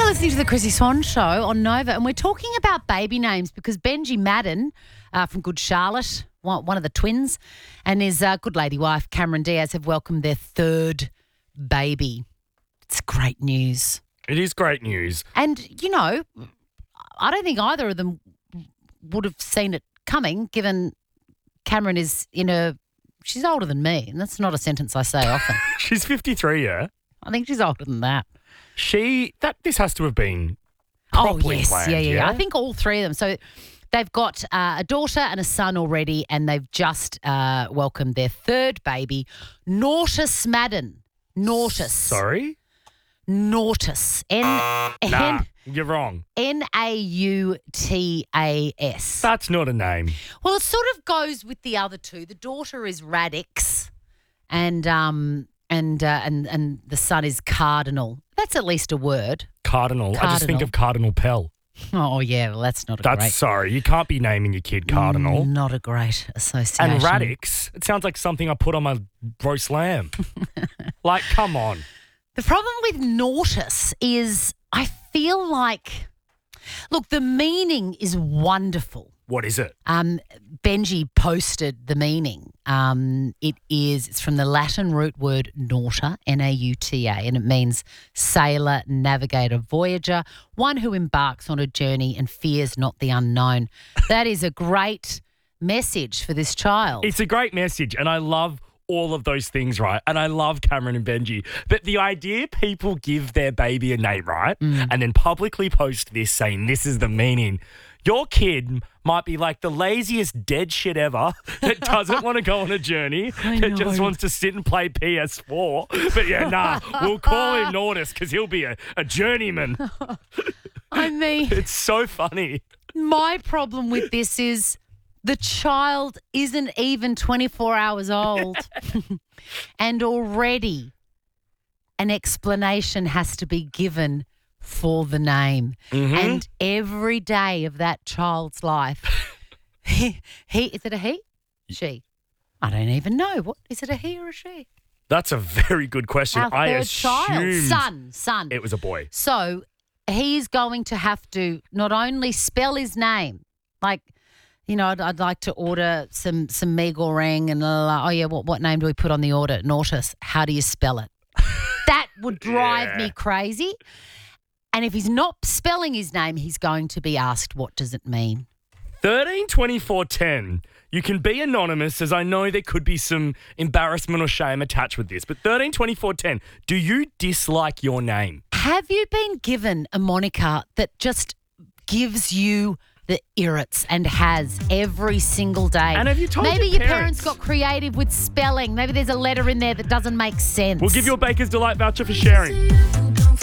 Listening to the Chrissy Swan Show on Nova, and we're talking about baby names because Benji Madden from Good Charlotte, one of the twins, and his good lady wife, Cameron Diaz, have welcomed their third baby. It's great news. It is great news. And, you know, I don't think either of them would have seen it coming, given Cameron is she's older than me, and that's not a sentence I say often. She's 53, yeah? I think she's older than that. This has to have been properly planned, yeah. I think all three of them. So they've got a daughter and a son already, and they've just welcomed their third baby, Nautis Madden. Nautis. Sorry? Nautis. Nah, you're wrong. Nautas. That's not a name. Well, it sort of goes with the other two. The daughter is Radix, and the son is Cardinal. That's at least a word. Cardinal. I just think of Cardinal Pell. Oh, yeah, well, that's not a great... Sorry, you can't be naming your kid Cardinal. Not a great association. And Radix, it sounds like something I put on my roast lamb. Like, come on. The problem with Nautis is I feel like, look, the meaning is wonderful. What is it? Benji posted the meaning. It's from the Latin root word nauta, N-A-U-T-A, and it means sailor, navigator, voyager, one who embarks on a journey and fears not the unknown. That is a great message for this child. It's a great message, and I love all of those things, right? And I love Cameron and Benji. But the idea people give their baby a name, right? And then publicly post this saying this is the meaning. Your kid might be like the laziest dead shit ever that doesn't want to go on a journey, that just wants to sit and play PS4. But yeah, we'll call him Nautis because he'll be a journeyman. I mean... It's so funny. My problem with this is the child isn't even 24 hours old and already an explanation has to be given for the name. And every day of that child's life, is it a he? She? I don't even know. What is it, a he or a she? That's a very good question. Our third child. Son. It was a boy. So he's going to have to not only spell his name, like, you know, I'd like to order some mee goreng and what name do we put on the order? Nautis. How do you spell it? That would drive me crazy. And if he's not spelling his name, he's going to be asked, what does it mean? 13 24 10. You can be anonymous, as I know there could be some embarrassment or shame attached with this. But 13 24 10, do you dislike your name? Have you been given a moniker that just gives you the irrits and has every single day? And have you told Maybe your parents got creative with spelling. Maybe there's a letter in there that doesn't make sense. We'll give you a Baker's Delight voucher for sharing.